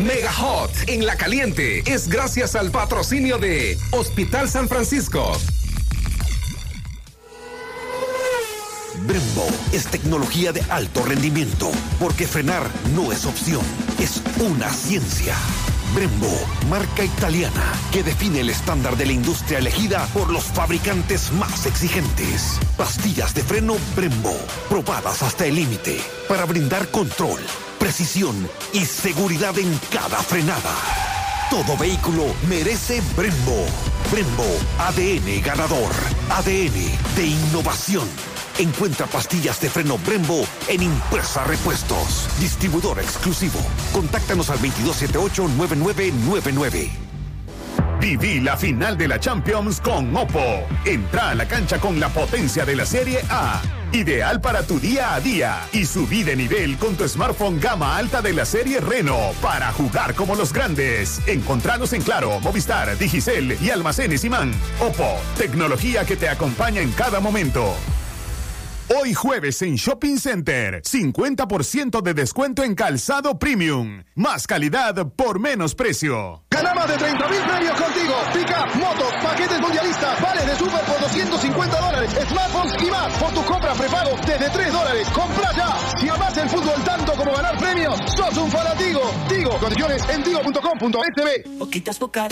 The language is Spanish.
Mega Hot en La Caliente es gracias al patrocinio de Hospital San Francisco. Brembo es tecnología de alto rendimiento, porque frenar no es opción, es una ciencia. Brembo, marca italiana que define el estándar de la industria elegida por los fabricantes más exigentes. Pastillas de freno Brembo, probadas hasta el límite, para brindar control, precisión y seguridad en cada frenada. Todo vehículo merece Brembo. Brembo, ADN ganador, ADN de innovación. Encuentra pastillas de freno Brembo en Impresa Repuestos. Distribuidor exclusivo. Contáctanos al 2278-9999. Viví la final de la Champions con Oppo. Entra a la cancha con la potencia de la Serie A. Ideal para tu día a día. Y subí de nivel con tu smartphone gama alta de la serie Reno para jugar como los grandes. Encontranos en Claro, Movistar, Digicel y Almacenes Imán. Oppo, tecnología que te acompaña en cada momento. Hoy jueves en Shopping Center, 50% de descuento en calzado premium. Más calidad por menos precio. Gana más de 30,000 premios contigo. Pica, motos, paquetes mundialistas, vales de super por $250, smartphones y más por tus compras prepago desde $3. Compra ya. Si amás el fútbol tanto como ganar premios, sos un fanático. Tigo, condiciones en tigo.com.sb. Poquitas